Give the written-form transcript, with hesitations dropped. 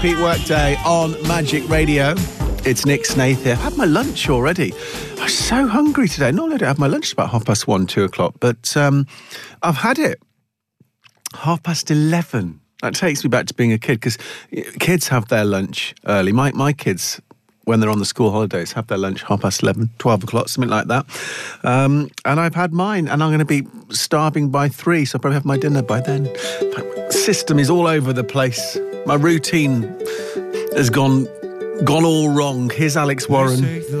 Peak Workday on Magic Radio. It's Nick Snaith here. I've had my lunch already. I was so hungry today. Normally I don't have my lunch about 1:30, 2 o'clock, but I've had it 11:30. That takes me back to being a kid, because kids have their lunch early. My kids, when they're on the school holidays, have their lunch 11:30, 12 o'clock, something like that. And I've had mine, and I'm going to be starving by 3, so I'll probably have my dinner by then. My system is all over the place. My routine has gone all wrong. Here's Alex Warren.